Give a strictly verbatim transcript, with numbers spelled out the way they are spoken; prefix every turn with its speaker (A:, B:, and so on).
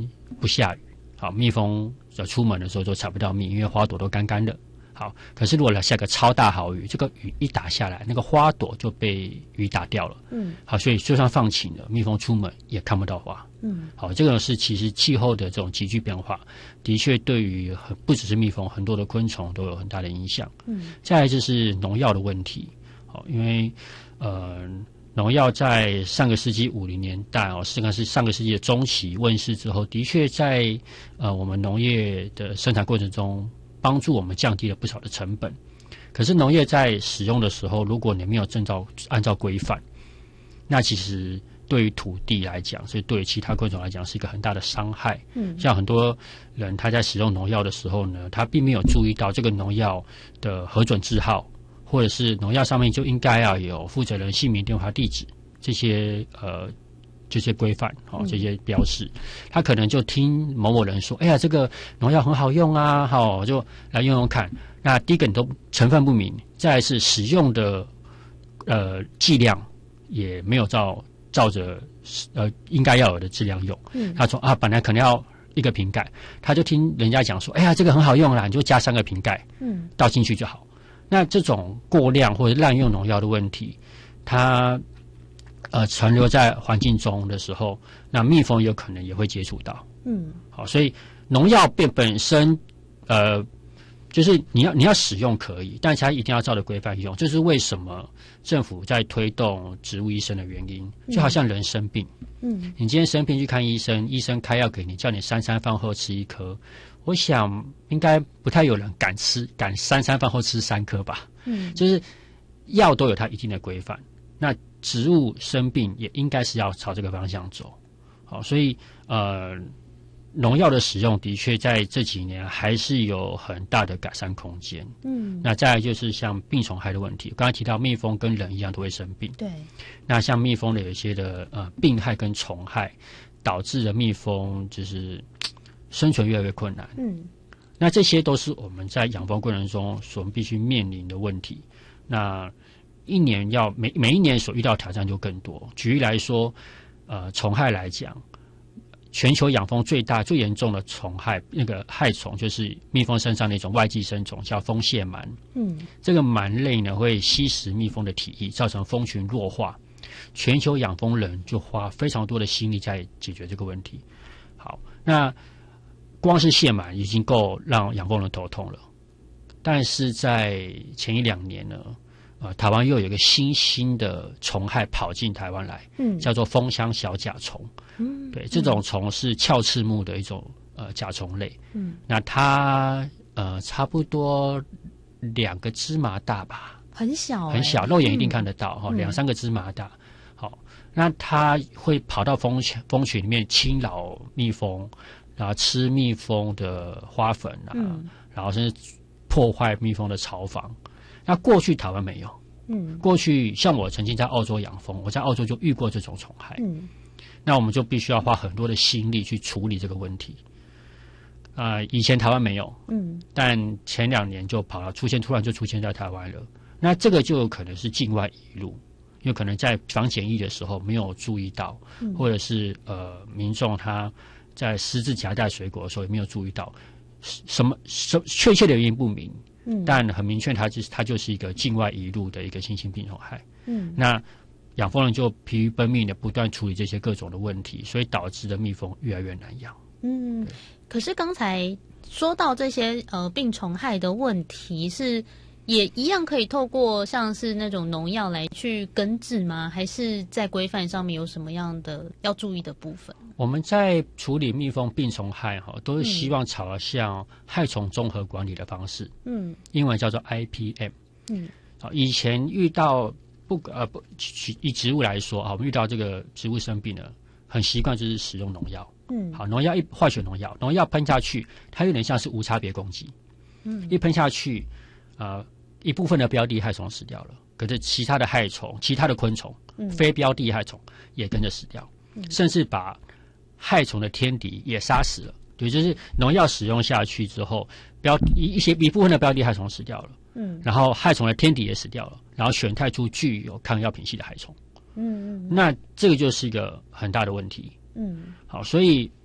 A: 不下雨，好，蜜蜂要出门的时候都采不到蜜，因为花朵都干干的。好，可是如果下个超大豪雨，这个雨一打下来，那个花朵就被雨打掉了。嗯，好，所以就算放晴了，蜜蜂出门也看不到花。嗯，好，这个是其实气候的这种急剧变化，的确对于很不只是蜜蜂，很多的昆虫都有很大的影响。嗯，再来就是农药的问题。好，因为呃，农药在上个世纪五零年代哦，实际上是上个世纪的中期问世之后，的确在呃我们农业的生产过程中，帮助我们降低了不少的成本。可是农业在使用的时候，如果你没有按照按照规范，那其实对于土地来讲，所以对于其他昆虫来讲是一个很大的伤害。嗯，像很多人他在使用农药的时候呢，他并没有注意到这个农药的核准字号，或者是农药上面就应该要有负责人姓名、电话、地址这些呃这些规范哦，这些标示，他可能就听某某人说，哎呀，这个农药很好用啊，好，就来用用看。那第一个你都成分不明，再来是使用的呃剂量也没有照照着呃应该要有的质量用。嗯，他说啊，本来可能要一个瓶盖，他就听人家讲说，哎呀，这个很好用啦，你就加三个瓶盖，嗯，倒进去就好。那这种过量或者滥用农药的问题，它呃存留在环境中的时候，那蜜蜂有可能也会接触到。嗯，好，所以农药变本身呃。就是你要你要使用可以，但是它一定要照着规范用。这是为什么政府在推动植物医生的原因。就好像人生病，嗯，你今天生病去看医生，医生开药给你，叫你三餐饭后吃一颗。我想应该不太有人敢吃，敢三餐饭后吃三颗吧。嗯，就是药都有它一定的规范，那植物生病也应该是要朝这个方向走。好，所以呃。农药的使用的确在这几年还是有很大的改善空间。嗯，那再来就是像病虫害的问题，刚才提到蜜蜂跟人一样都会生病。对，那像蜜蜂的有一些的呃病害跟虫害，导致了蜜蜂就是生存越来越困难。嗯，那这些都是我们在养蜂过程中所必须面临的问题。那一年要每每一年所遇到的挑战就更多。举例来说，呃，虫害来讲。全球养蜂最大、最严重的虫害，那个害虫就是蜜蜂身上的一种外寄生虫，叫蜂蟹螨。嗯，这个螨类呢会吸食蜜蜂的体液，造成蜂群弱化。全球养蜂人就花非常多的心力在解决这个问题。好，那光是蟹螨已经够让养蜂人头痛了，但是在前一两年呢，呃，台湾又有一个新兴的虫害跑进台湾来，嗯，叫做蜂箱小甲虫。嗯，对，这种虫是鞘翅目的一种呃甲虫类。嗯，那它呃差不多两个芝麻大吧，
B: 很小、欸，
A: 很小，肉眼一定看得到哈，两、嗯、三个芝麻大。好，那它会跑到蜂蜂群里面侵扰蜜蜂，然后吃蜜蜂的花粉啊，嗯、然后甚至破坏蜜蜂的巢房。那过去台湾没有，嗯，过去像我曾经在澳洲养蜂，我在澳洲就遇过这种虫害。嗯。那我们就必须要花很多的心力去处理这个问题。啊、呃，以前台湾没有，嗯，但前两年就跑了，出现突然就出现在台湾了。那这个就有可能是境外移入，因为可能在防检疫的时候没有注意到，嗯、或者是呃民众他在私自夹带水果的时候也没有注意到，什么什确切的原因不明，嗯，但很明确它就是它就是一个境外移入的一个新型病虫害，嗯，那。养蜂人就疲于奔命的不断处理这些各种的问题，所以导致的蜜蜂越来越难养。
B: 嗯，可是刚才说到这些呃病虫害的问题，是也一样可以透过像是那种农药来去根治吗？还是在规范上面有什么样的要注意的部分？
A: 我们在处理蜜蜂病虫害哈，都是希望朝向害虫综合管理的方式。嗯，英文叫做 I P M。嗯，好，以前遇到。不呃不，以植物来说啊，我们遇到这个植物生病了，很习惯就是使用农药。嗯，好，农药一化学农药，农药喷下去，它有点像是无差别攻击。嗯，一喷下去，呃，一部分的标的害虫死掉了，可是其他的害虫、其他的昆虫、嗯、非标的害虫也跟着死掉，嗯、甚至把害虫的天敌也杀死了。对，就是农药使用下去之后，标一一些一部分的标的害虫死掉了。嗯，然后害虫的天敌也死掉了，然后选派出具有抗药品系的害虫。嗯嗯，那这个就是一个很大的问题。嗯，好，所以